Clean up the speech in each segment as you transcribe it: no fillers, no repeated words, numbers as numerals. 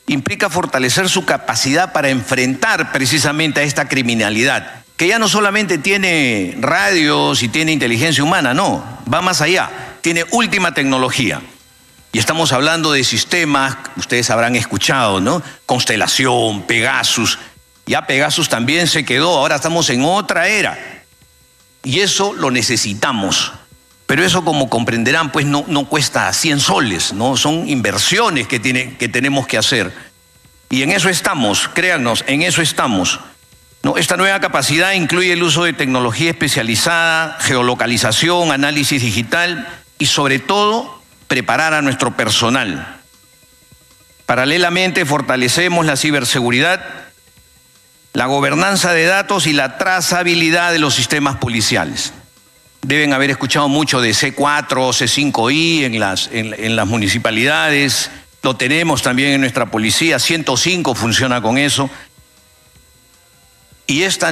implica fortalecer su capacidad para enfrentar precisamente a esta criminalidad, que ya no solamente tiene radios y tiene inteligencia humana, no, va más allá, tiene última tecnología. Y estamos hablando de sistemas, ustedes habrán escuchado, ¿no? Constelación, Pegasus. Ya Pegasus también se quedó, ahora estamos en otra era. Y eso lo necesitamos. Pero eso, como comprenderán, pues no cuesta 100 soles, ¿no? Son inversiones que tenemos que hacer. Y en eso estamos, créanos, en eso estamos. ¿No? Esta nueva capacidad incluye el uso de tecnología especializada, geolocalización, análisis digital y sobre todo preparar a nuestro personal. Paralelamente fortalecemos la ciberseguridad, la gobernanza de datos y la trazabilidad de los sistemas policiales. Deben haber escuchado mucho de C4, C5I en las municipalidades. Lo tenemos también en nuestra policía. 105 funciona con eso. Y este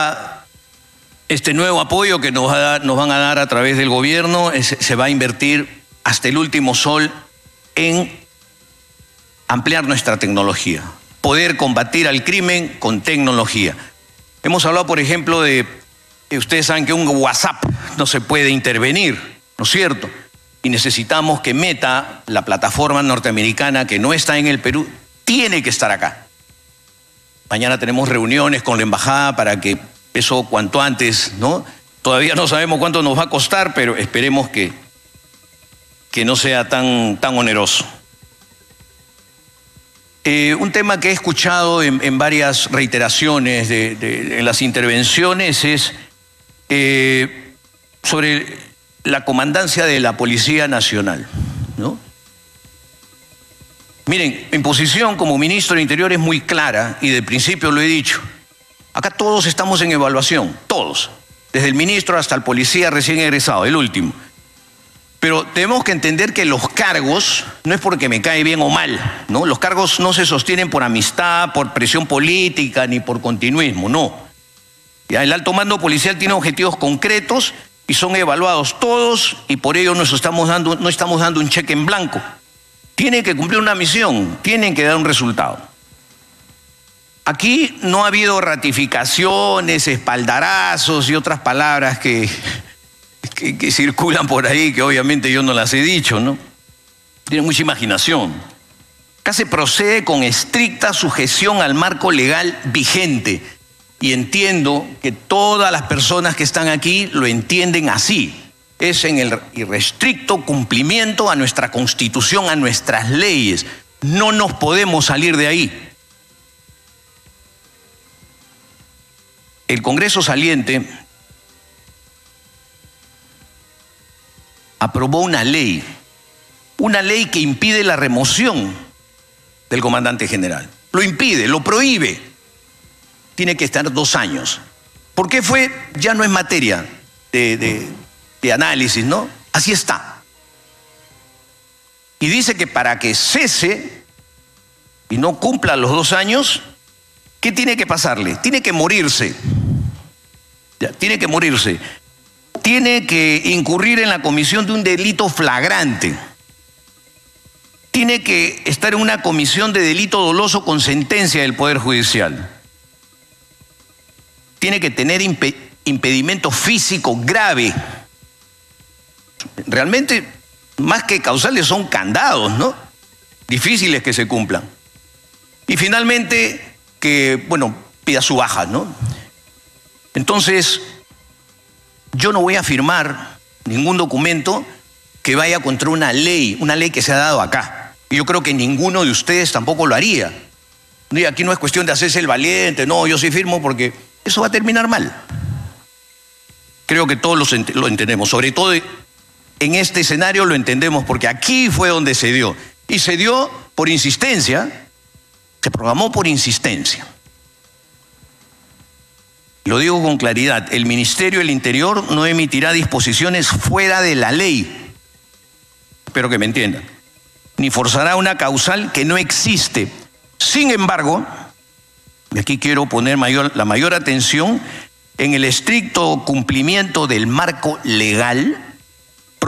nuevo apoyo que nos van a dar a través del gobierno se va a invertir hasta el último sol en ampliar nuestra tecnología, poder combatir al crimen con tecnología. Hemos hablado, por ejemplo, ustedes saben que un WhatsApp no se puede intervenir, ¿no es cierto? Y necesitamos que Meta, la plataforma norteamericana que no está en el Perú, tiene que estar acá. Mañana tenemos reuniones con la embajada para que eso cuanto antes, ¿no? Todavía no sabemos cuánto nos va a costar, pero esperemos que no sea tan oneroso. Un tema que he escuchado en varias reiteraciones en las intervenciones es sobre la comandancia de la Policía Nacional, ¿no? Miren, mi posición como ministro del Interior es muy clara y de principio lo he dicho. Acá todos estamos en evaluación, todos, desde el ministro hasta el policía recién egresado, el último. Pero tenemos que entender que los cargos no es porque me cae bien o mal, ¿no? Los cargos no se sostienen por amistad, por presión política, ni por continuismo, no. Ya, el alto mando policial tiene objetivos concretos y son evaluados todos y por ello no estamos dando un cheque en blanco. Tienen que cumplir una misión, tienen que dar un resultado. Aquí no ha habido ratificaciones, espaldarazos y otras palabras que circulan por ahí, que obviamente yo no las he dicho, ¿no? Tienen mucha imaginación. Acá se procede con estricta sujeción al marco legal vigente. Y entiendo que todas las personas que están aquí lo entienden así. Es en el irrestricto cumplimiento a nuestra Constitución, a nuestras leyes. No nos podemos salir de ahí. El Congreso saliente aprobó una ley que impide la remoción del comandante general. Lo impide, lo prohíbe. Tiene que estar 2 años. ¿Por qué fue? Ya no es materia de análisis, ¿no? Así está. Y dice que para que cese y no cumpla los 2 años, ¿qué tiene que pasarle? Tiene que morirse. Ya, tiene que morirse. Tiene que incurrir en la comisión de un delito flagrante. Tiene que estar en una comisión de delito doloso con sentencia del Poder Judicial. Tiene que tener impedimento físico grave. Realmente, más que causales, son candados, ¿no? Difíciles que se cumplan. Y finalmente, que, pida su baja, ¿no? Entonces, yo no voy a firmar ningún documento que vaya contra una ley que se ha dado acá. Y yo creo que ninguno de ustedes tampoco lo haría. Y aquí no es cuestión de hacerse el valiente, no, yo sí firmo porque eso va a terminar mal. Creo que todos lo entendemos, sobre todo en este escenario lo entendemos porque aquí fue donde se dio. Y se dio por insistencia, se programó por insistencia. Lo digo con claridad, el Ministerio del Interior no emitirá disposiciones fuera de la ley, espero que me entiendan, ni forzará una causal que no existe. Sin embargo, y aquí quiero poner la mayor atención, en el estricto cumplimiento del marco legal,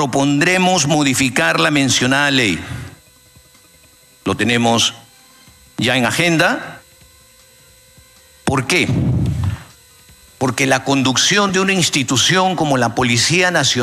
propondremos modificar la mencionada ley. Lo tenemos ya en agenda. ¿Por qué? Porque la conducción de una institución como la Policía Nacional